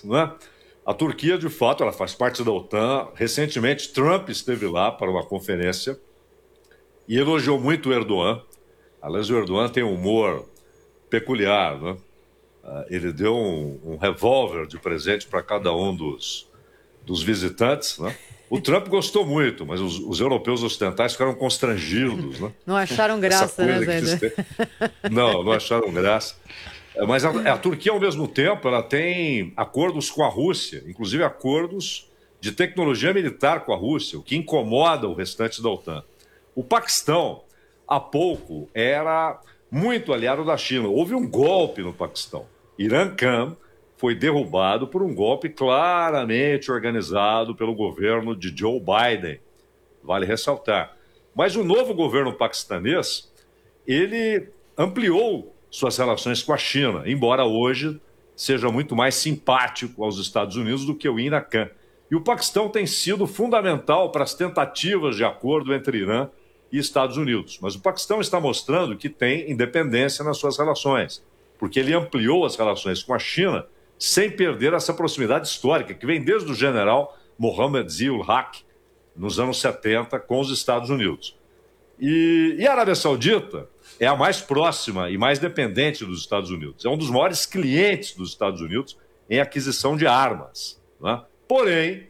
né? A Turquia, de fato, ela faz parte da OTAN. Recentemente, Trump esteve lá para uma conferência e elogiou muito o Erdogan. Aliás, o Erdogan tem um humor peculiar, né? Ele deu um revólver de presente para cada um dos visitantes, né? O Trump gostou muito, mas os europeus ocidentais ficaram constrangidos, né? Não acharam graça, né, Zé? Não acharam graça. Mas a Turquia, ao mesmo tempo, ela tem acordos com a Rússia, inclusive acordos de tecnologia militar com a Rússia, o que incomoda o restante da OTAN. O Paquistão, há pouco, era muito aliado da China. Houve um golpe no Paquistão. Imran Khan foi derrubado por um golpe claramente organizado pelo governo de Joe Biden, vale ressaltar. Mas o novo governo paquistanês, ele ampliou suas relações com a China, embora hoje seja muito mais simpático aos Estados Unidos do que o Imran Khan. E o Paquistão tem sido fundamental para as tentativas de acordo entre Irã e Estados Unidos. Mas o Paquistão está mostrando que tem independência nas suas relações, porque ele ampliou as relações com a China sem perder essa proximidade histórica, que vem desde o general Mohammad Zia-ul-Haq, nos anos 70, com os Estados Unidos. E a Arábia Saudita é a mais próxima e mais dependente dos Estados Unidos. É um dos maiores clientes dos Estados Unidos em aquisição de armas, né? Porém,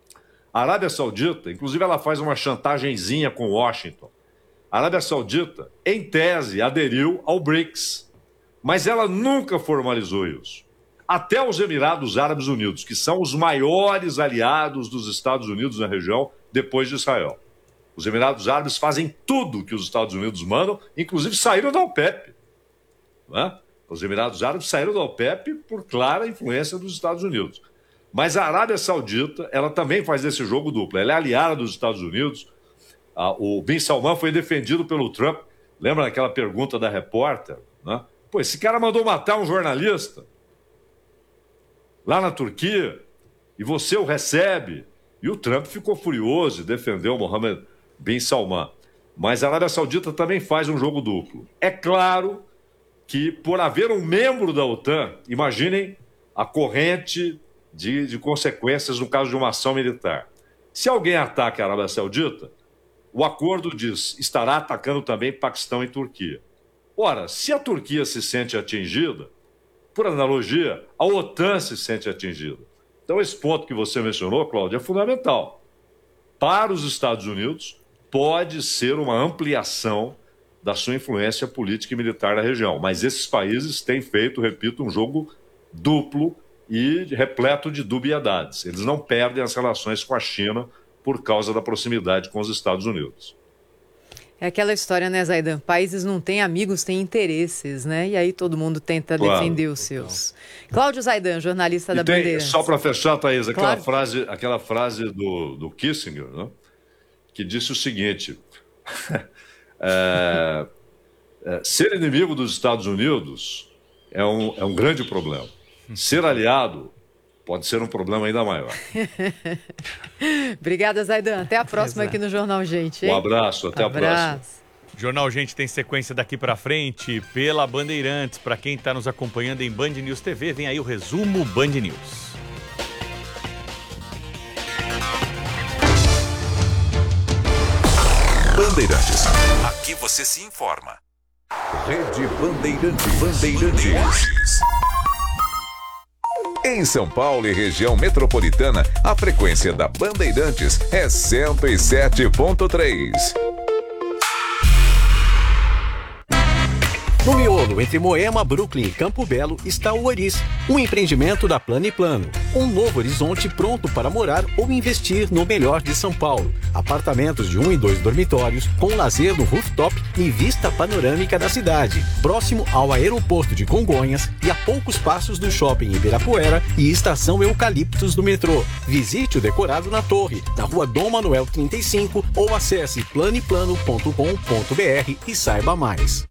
a Arábia Saudita, inclusive ela faz uma chantagenzinha com Washington. A Arábia Saudita, em tese, aderiu ao BRICS, mas ela nunca formalizou isso. Até os Emirados Árabes Unidos, que são os maiores aliados dos Estados Unidos na região, depois de Israel. Os Emirados Árabes fazem tudo que os Estados Unidos mandam, inclusive saíram da OPEP. Né? Os Emirados Árabes saíram da OPEP por clara influência dos Estados Unidos. Mas a Arábia Saudita, ela também faz esse jogo duplo. Ela é aliada dos Estados Unidos. O Bin Salman foi defendido pelo Trump. Lembra daquela pergunta da repórter? Né? Pô, esse cara mandou matar um jornalista lá na Turquia e você o recebe. E o Trump ficou furioso e defendeu o Mohammed bin Salman. Mas a Arábia Saudita também faz um jogo duplo. É claro que, por haver um membro da OTAN, imaginem a corrente de consequências no caso de uma ação militar. Se alguém ataca a Arábia Saudita, o acordo diz estará atacando também Paquistão e Turquia. Ora, se a Turquia se sente atingida, por analogia, a OTAN se sente atingida. Então, esse ponto que você mencionou, Cláudio, é fundamental. Para os Estados Unidos, pode ser uma ampliação da sua influência política e militar na região. Mas esses países têm feito, repito, um jogo duplo e repleto de dubiedades. Eles não perdem as relações com a China por causa da proximidade com os Estados Unidos. É aquela história, né, Zaidan? Países não têm amigos, têm interesses, né? E aí todo mundo tenta defender os seus. Cláudio Zaidan, jornalista da Bandeirantes. Só para fechar, Thaís, aquela frase do Kissinger, né? Que disse o seguinte: ser inimigo dos Estados Unidos é um grande problema. Ser aliado pode ser um problema ainda maior. Obrigada, Zaidan. Até a próxima aqui no Jornal Gente. Hein? Um abraço, até a próxima. Jornal Gente tem sequência daqui para frente pela Bandeirantes. Para quem está nos acompanhando em Band News TV, vem aí o resumo Band News. Bandeirantes. Aqui você se informa. Rede Bandeirantes. Em São Paulo e região metropolitana, a frequência da Bandeirantes é 107.3. No miolo, entre Moema, Brooklyn e Campo Belo, está o Oris, um empreendimento da Plano e Plano. Um novo horizonte pronto para morar ou investir no melhor de São Paulo. Apartamentos de 1 e 2 dormitórios, com lazer no rooftop e vista panorâmica da cidade. Próximo ao aeroporto de Congonhas e a poucos passos do shopping Ibirapuera e estação Eucaliptos do metrô. Visite o decorado na Torre, na rua Dom Manuel 35 ou acesse planeplano.com.br e saiba mais.